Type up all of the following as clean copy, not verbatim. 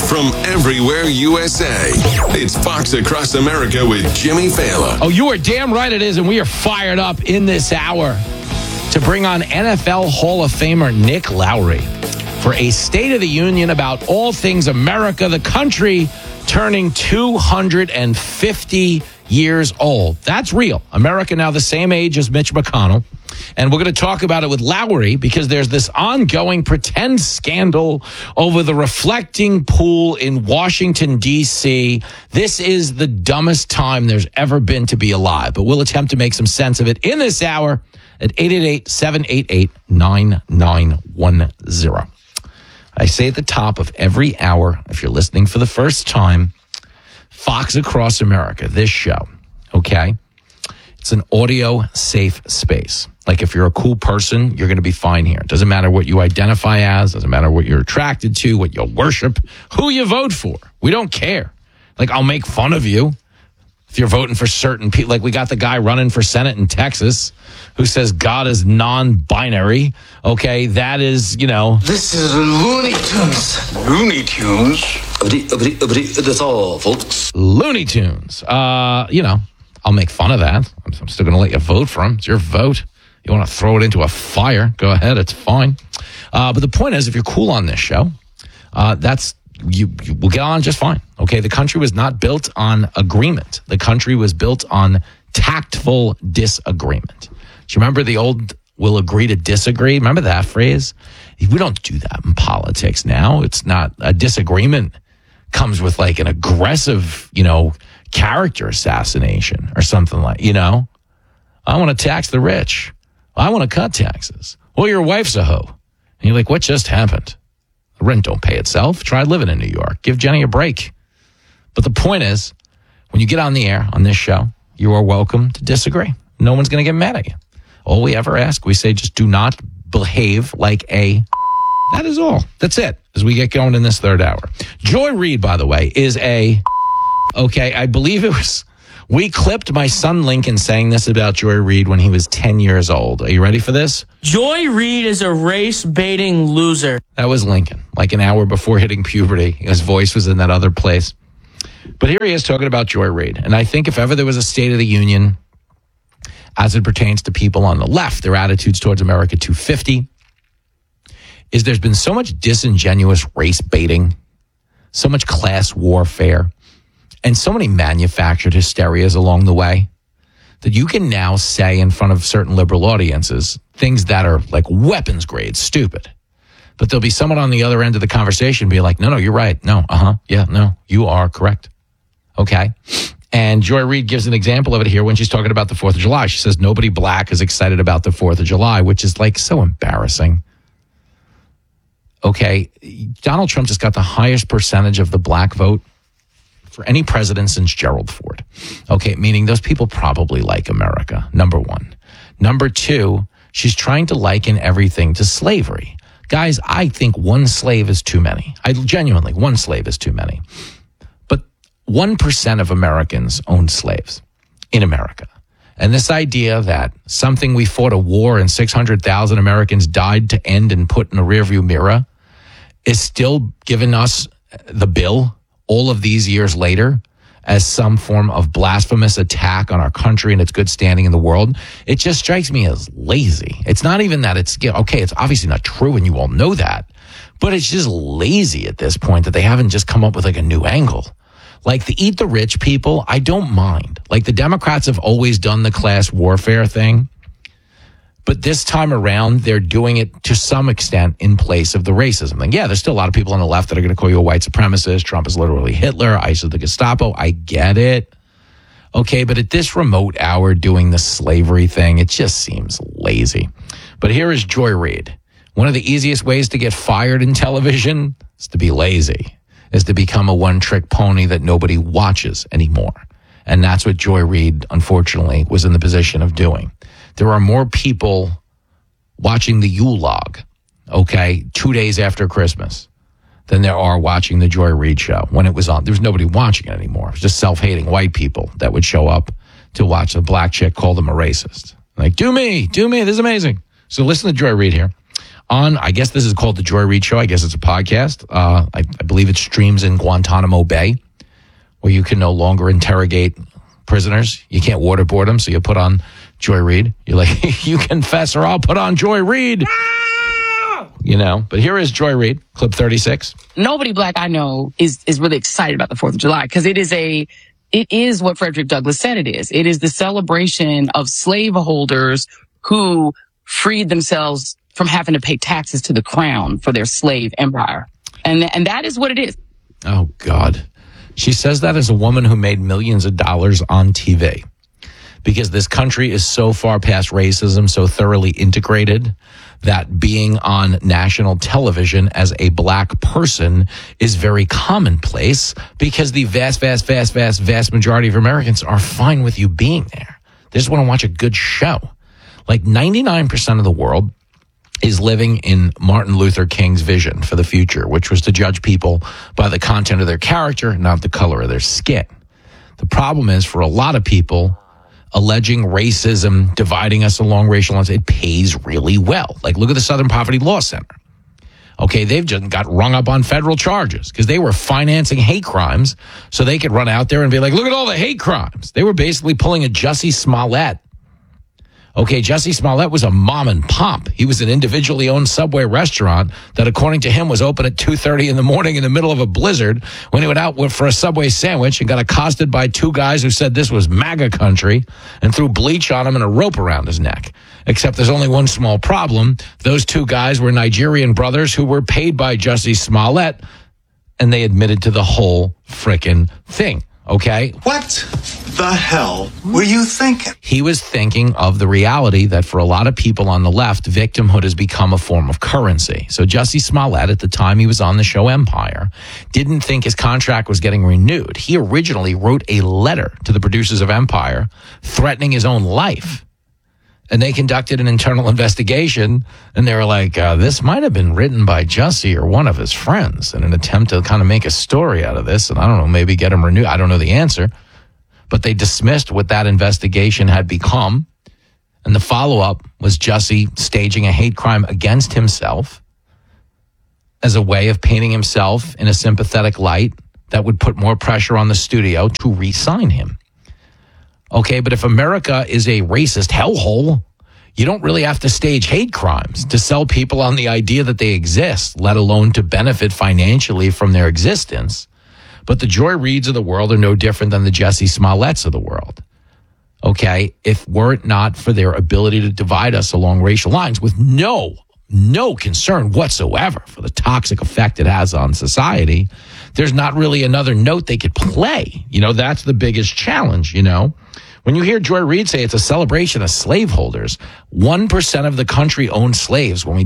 from everywhere USA. It's Fox Across America with Jimmy Fallon. Oh, you are damn right it is, and we are fired up in this hour to bring on NFL Hall of Famer Nick Lowry for a State of the Union about all things America, the country turning 250 years old. That's real. America now the same age as Mitch McConnell. And we're going to talk about it with Lowry because there's this ongoing pretend scandal over the reflecting pool in Washington, D.C. This is the dumbest time there's ever been to be alive. But we'll attempt to make some sense of it in this hour at 888-788-9910. I say at the top of every hour, if you're listening for the first time, Fox Across America, this show, okay? It's an audio safe space. Like if you're a cool person, you're going to be fine here. It doesn't matter what you identify as, doesn't matter what you're attracted to, what you worship, who you vote for. We don't care. Like I'll make fun of you if you're voting for certain people. Like we got the guy running for Senate in Texas who says God is non-binary. Okay, that is, you know. This is Looney Tunes. Looney Tunes? That's all, folks. Looney Tunes. You know, I'll make fun of that. I'm still going to let you vote for him. It's your vote. You want to throw it into a fire, go ahead. It's fine. But the point is, if you're cool on this show, you will get on just fine. Okay, the country was not built on agreement. The country was built on tactful disagreement. Do you remember the old "we'll agree to disagree"? Remember that phrase? We don't do that in politics now. It's not a disagreement comes with like an aggressive, character assassination or something like, I want to tax the rich. I want to cut taxes. Well, your wife's a hoe. And you're like, what just happened? The rent don't pay itself. Try living in New York. Give Jenny a break. But the point is, when you get on the air on this show, you are welcome to disagree. No one's going to get mad at you. All we ever ask, we say just do not behave like a... That is all. That's it as we get going in this third hour. Joy Reid, by the way, is a... Okay, I believe it was... We clipped my son Lincoln saying this about Joy Reid when he was 10 years old. Are you ready for this? Joy Reid is a race-baiting loser. That was Lincoln, like an hour before hitting puberty. His voice was in that other place. But here he is talking about Joy Reid. And I think if ever there was a State of the Union as it pertains to people on the left, their attitudes towards America 250, is there's been so much disingenuous race baiting, so much class warfare, and so many manufactured hysterias along the way that you can now say in front of certain liberal audiences things that are like weapons grade stupid. But there'll be someone on the other end of the conversation be like, no, you're right. No, yeah, no, you are correct. Okay. And Joy Reid gives an example of it here when she's talking about the 4th of July. She says nobody black is excited about the 4th of July, which is like so embarrassing. Okay. Donald Trump just got the highest percentage of the black vote for any president since Gerald Ford. Okay, meaning those people probably like America, number one. Number two, she's trying to liken everything to slavery. Guys, I think one slave is too many. One slave is too many. But 1% of Americans own slaves in America. And this idea that something we fought a war and 600,000 Americans died to end and put in a rearview mirror is still giving us the bill all of these years later as some form of blasphemous attack on our country and its good standing in the world. It just strikes me as lazy. It's not even that it's obviously not true and you all know that, but it's just lazy at this point that they haven't just come up with like a new angle. Like the eat the rich people, I don't mind. Like the Democrats have always done the class warfare thing. But this time around, they're doing it to some extent in place of the racism thing. Yeah, there's still a lot of people on the left that are going to call you a white supremacist. Trump is literally Hitler. ICE is the Gestapo. I get it. Okay, but at this remote hour doing the slavery thing, it just seems lazy. But here is Joy Reid. One of the easiest ways to get fired in television is to be lazy, is to become a one-trick pony that nobody watches anymore. And that's what Joy Reid, unfortunately, was in the position of doing. There are more people watching the Yule log, 2 days after Christmas, than there are watching the Joy Reid show when it was on. There was nobody watching it anymore. It was just self-hating white people that would show up to watch a black chick call them a racist. Like, do me, this is amazing. So listen to Joy Reid here on, I guess this is called The Joy Reid Show. I guess it's a podcast. I believe it streams in Guantanamo Bay, where you can no longer interrogate prisoners. You can't waterboard them, so you put on Joy Reid. You're like, you confess or I'll put on Joy Reid. You know, but here is Joy Reid, clip 36. Nobody black I know is really excited about the 4th of July because it is what Frederick Douglass said it is. It is the celebration of slaveholders who freed themselves from having to pay taxes to the crown for their slave empire. And that is what it is. Oh, God. She says that as a woman who made millions of dollars on TV. Because this country is so far past racism, so thoroughly integrated, that being on national television as a black person is very commonplace because the vast majority of Americans are fine with you being there. They just want to watch a good show. Like 99% of the world is living in Martin Luther King's vision for the future, which was to judge people by the content of their character, not the color of their skin. The problem is for a lot of people, alleging racism, dividing us along racial lines, it pays really well. Like, look at the Southern Poverty Law Center. Okay, they've just got rung up on federal charges because they were financing hate crimes so they could run out there and be like, look at all the hate crimes. They were basically pulling a Jussie Smollett. Okay, Jussie Smollett was a mom and pop. He was an individually owned Subway restaurant that, according to him, was open at 2:30 in the morning in the middle of a blizzard when he went out for a Subway sandwich and got accosted by two guys who said this was MAGA country and threw bleach on him and a rope around his neck. Except there's only one small problem. Those two guys were Nigerian brothers who were paid by Jussie Smollett, and they admitted to the whole frickin' thing. Okay? What the hell were you thinking? He was thinking of the reality that for a lot of people on the left, victimhood has become a form of currency. So Jussie Smollett, at the time he was on the show Empire, didn't think his contract was getting renewed. He originally wrote a letter to the producers of Empire threatening his own life. And they conducted an internal investigation, and they were like, this might have been written by Jussie or one of his friends in an attempt to kind of make a story out of this. And I don't know, maybe get him renewed. I don't know the answer. But they dismissed what that investigation had become. And the follow-up was Jussie staging a hate crime against himself as a way of painting himself in a sympathetic light that would put more pressure on the studio to re-sign him. Okay, but if America is a racist hellhole, you don't really have to stage hate crimes to sell people on the idea that they exist, let alone to benefit financially from their existence. But the Joy Reids of the world are no different than the Jussie Smolletts of the world. Okay, if were it not for their ability to divide us along racial lines with no concern whatsoever for the toxic effect it has on society, there's not really another note they could play. You know, that's the biggest challenge, you know. When you hear Joy Reid say it's a celebration of slaveholders, 1% of the country owned slaves when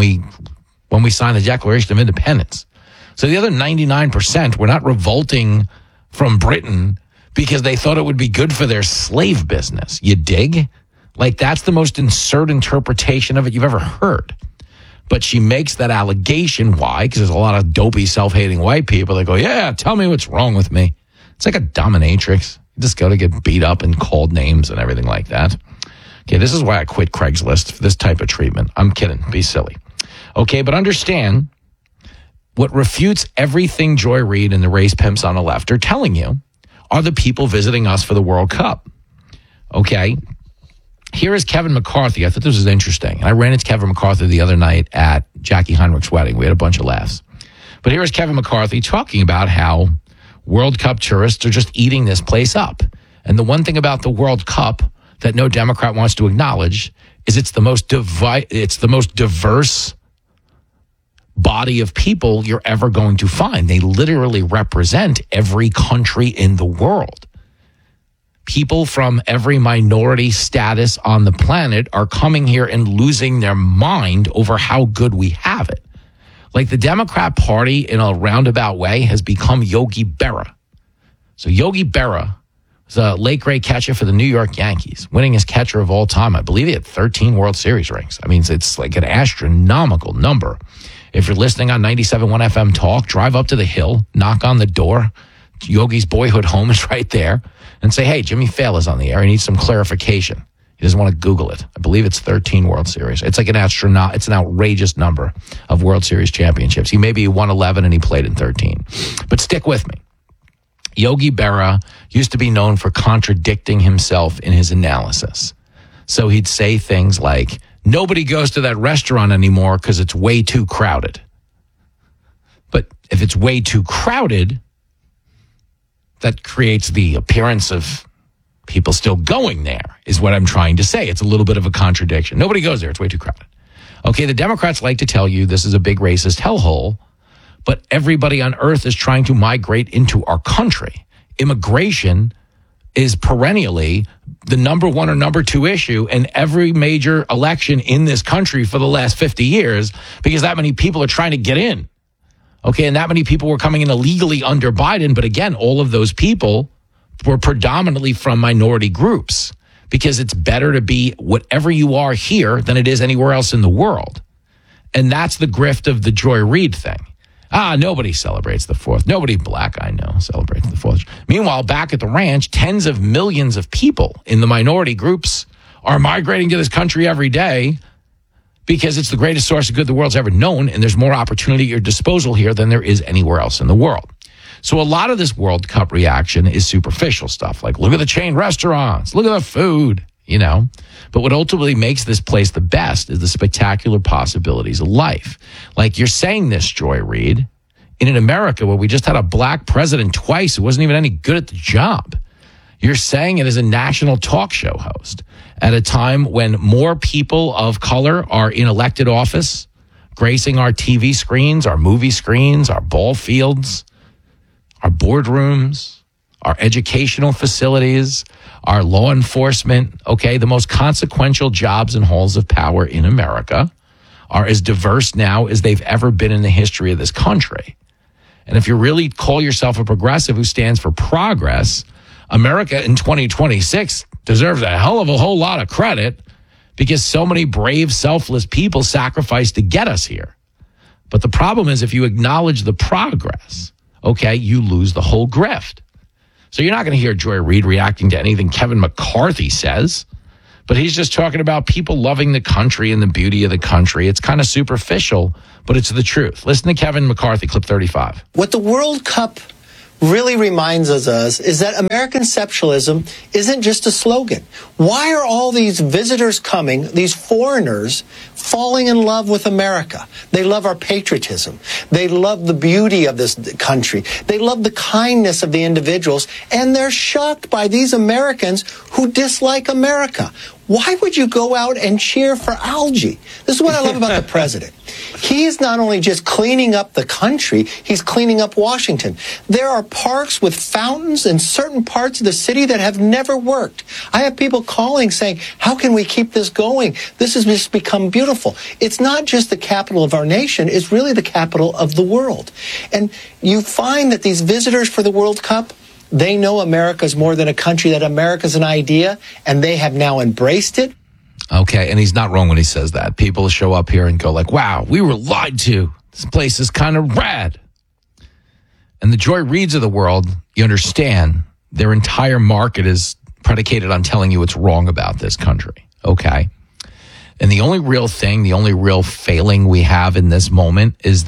we signed the Declaration of Independence. So the other 99% were not revolting from Britain because they thought it would be good for their slave business. You dig? Like, that's the most absurd interpretation of it you've ever heard. But she makes that allegation. Why? Because there's a lot of dopey, self-hating white people that go, yeah, tell me what's wrong with me. It's like a dominatrix. You just go to get beat up and called names and everything like that. Okay, this is why I quit Craigslist for this type of treatment. I'm kidding. Be silly. Okay, but understand what refutes everything Joy Reid and the race pimps on the left are telling you are the people visiting us for the World Cup. Okay? Here is Kevin McCarthy. I thought this was interesting. And I ran into Kevin McCarthy the other night at Jackie Heinrich's wedding. We had a bunch of laughs. But here is Kevin McCarthy talking about how World Cup tourists are just eating this place up. And the one thing about the World Cup that no Democrat wants to acknowledge is it's the most diverse body of people you're ever going to find. They literally represent every country in the world. People from every minority status on the planet are coming here and losing their mind over how good we have it. Like, the Democrat Party, in a roundabout way, has become Yogi Berra. So Yogi Berra was a late-grade catcher for the New York Yankees, winningest catcher of all time. I believe he had 13 World Series rings. I mean, it's like an astronomical number. If you're listening on 97.1 FM Talk, drive up to the Hill, knock on the door. Yogi's boyhood home is right there. And say, hey, Jimmy Fallon's on the air. He needs some clarification. He doesn't want to Google it. I believe it's 13 World Series. It's like an astronaut. It's an outrageous number of World Series championships. He maybe won 11 and he played in 13. But stick with me. Yogi Berra used to be known for contradicting himself in his analysis. So he'd say things like, nobody goes to that restaurant anymore because it's way too crowded. But if it's way too crowded, that creates the appearance of people still going there, is what I'm trying to say. It's a little bit of a contradiction. Nobody goes there. It's way too crowded. Okay, the Democrats like to tell you this is a big racist hellhole, but everybody on earth is trying to migrate into our country. Immigration is perennially the number one or number two issue in every major election in this country for the last 50 years because that many people are trying to get in. Okay, and that many people were coming in illegally under Biden. But again, all of those people were predominantly from minority groups because it's better to be whatever you are here than it is anywhere else in the world. And that's the grift of the Joy Reid thing. Nobody celebrates the 4th. Nobody black I know celebrates the 4th. Meanwhile, back at the ranch, tens of millions of people in the minority groups are migrating to this country every day because it's the greatest source of good the world's ever known, and there's more opportunity at your disposal here than there is anywhere else in the world. So a lot of this World Cup reaction is superficial stuff, like look at the chain restaurants, look at the food, you know. But what ultimately makes this place the best is the spectacular possibilities of life. Like you're saying this, Joy Reid, in an America where we just had a black president twice who wasn't even any good at the job. You're saying it as a national talk show host at a time when more people of color are in elected office, gracing our TV screens, our movie screens, our ball fields, our boardrooms, our educational facilities, our law enforcement. Okay, the most consequential jobs and halls of power in America are as diverse now as they've ever been in the history of this country. And if you really call yourself a progressive who stands for progress, America in 2026 deserves a hell of a whole lot of credit because so many brave, selfless people sacrificed to get us here. But the problem is if you acknowledge the progress, okay, you lose the whole grift. So you're not going to hear Joy Reid reacting to anything Kevin McCarthy says, but he's just talking about people loving the country and the beauty of the country. It's kind of superficial, but it's the truth. Listen to Kevin McCarthy, clip 35. What the World Cup really reminds us is that American exceptionalism isn't just a slogan. Why are all these visitors coming, these foreigners, falling in love with America? They love our patriotism. They love the beauty of this country. They love the kindness of the individuals, and they're shocked by these Americans who dislike America. Why would you go out and cheer for algae? This is what I love about the president. He's not only just cleaning up the country, he's cleaning up Washington. There are parks with fountains in certain parts of the city that have never worked. I have people calling saying, how can we keep this going? This has just become beautiful. It's not just the capital of our nation, it's really the capital of the world. And you find that these visitors for the World Cup, they know America's more than a country, that America's an idea, and they have now embraced it. Okay, and he's not wrong when he says that. People show up here and go like, wow, we were lied to. This place is kind of rad. And the Joy Reids of the world, you understand, their entire market is predicated on telling you what's wrong about this country. Okay? And the only real thing, the only real failing we have in this moment is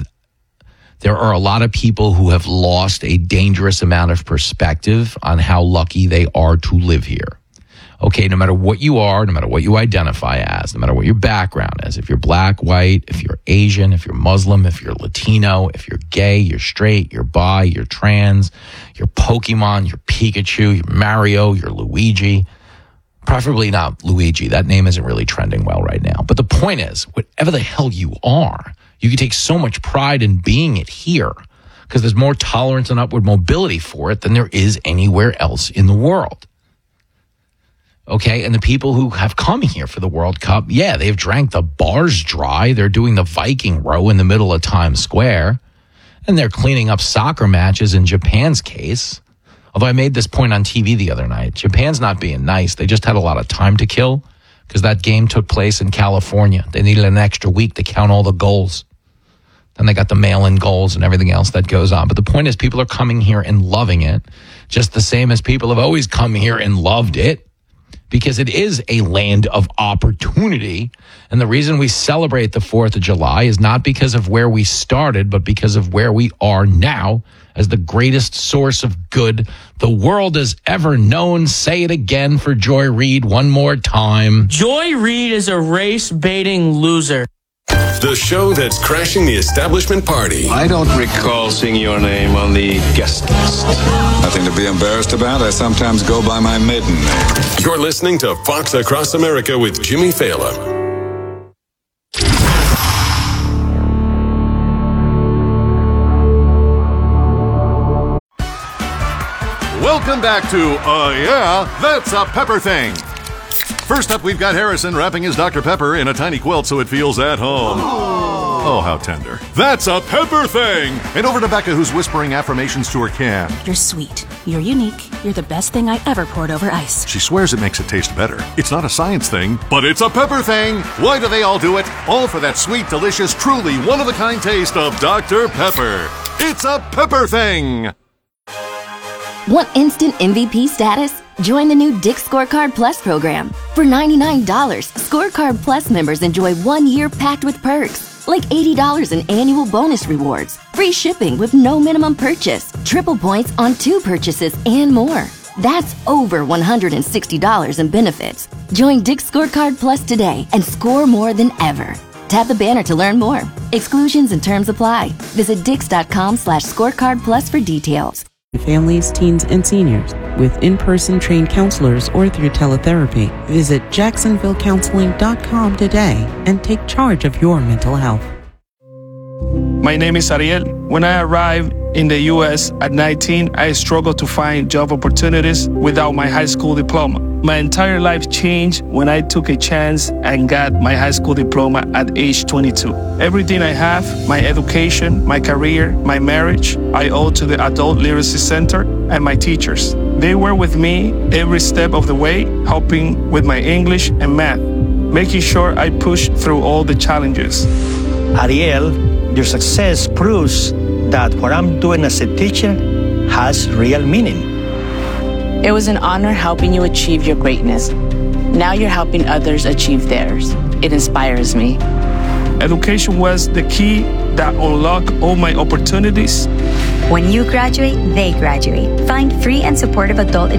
there are a lot of people who have lost a dangerous amount of perspective on how lucky they are to live here. Okay, no matter what you are, no matter what you identify as, no matter what your background is, if you're black, white, if you're Asian, if you're Muslim, if you're Latino, if you're gay, you're straight, you're bi, you're trans, you're Pokemon, you're Pikachu, you're Mario, you're Luigi. Preferably not Luigi. That name isn't really trending well right now. But the point is, whatever the hell you are, you can take so much pride in being it here because there's more tolerance and upward mobility for it than there is anywhere else in the world. Okay, and the people who have come here for the World Cup, yeah, they've drank the bars dry. They're doing the Viking row in the middle of Times Square, and they're cleaning up soccer matches in Japan's case. Although I made this point on TV the other night. Japan's not being nice. They just had a lot of time to kill because that game took place in California. They needed an extra week to count all the goals. Then they got the mail-in goals and everything else that goes on. But the point is people are coming here and loving it, just the same as people have always come here and loved it. because it is a land of opportunity. And the reason we celebrate the 4th of July is not because of where we started, but because of where we are now as the greatest source of good the world has ever known. Say it again for Joy Reid one more time. Joy Reid is a race-baiting loser. The show that's crashing the establishment party. I don't recall seeing your name on the guest list. Nothing to be embarrassed about. I sometimes go by my maiden name. You're listening to Fox Across America with Jimmy Fallon. Welcome back to Yeah, That's a Pepper Thing. First up, we've got Harrison wrapping his Dr. Pepper in a tiny quilt so it feels at home. Oh, how tender. That's a Pepper Thing! And over to Becca, who's whispering affirmations to her can. You're sweet. You're unique. You're the best thing I ever poured over ice. She swears it makes it taste better. It's not a science thing, but it's a pepper thing. Why do they all do it? All for that sweet, delicious, truly one-of-a-kind taste of Dr. Pepper. It's a Pepper Thing! Want instant MVP status? Join the new Dick's Scorecard Plus program. For $99, Scorecard Plus members enjoy 1 year packed with perks, like $80 in annual bonus rewards, free shipping with no minimum purchase, triple points on 2 purchases, and more. That's over $160 in benefits. Join Dick's Scorecard Plus today and score more than ever. Tap the banner to learn more. Exclusions and terms apply. Visit dix.com/scorecardplus for details. Families, teens, and seniors with in-person trained counselors or through teletherapy. Visit jacksonvillecounseling.com today and take charge of your mental health. My name is Ariel. When I arrived in the U.S. at 19, I struggled to find job opportunities without my high school diploma. My entire life changed when I took a chance and got my high school diploma at age 22. Everything I have, my education, my career, my marriage, I owe to the Adult Literacy Center and my teachers. They were with me every step of the way, helping with my English and math, making sure I pushed through all the challenges. Ariel, your success proves that what I'm doing as a teacher has real meaning. It was an honor helping you achieve your greatness. Now you're helping others achieve theirs. It inspires me. Education was the key that unlocked all my opportunities. When you graduate, they graduate. Find free and supportive adult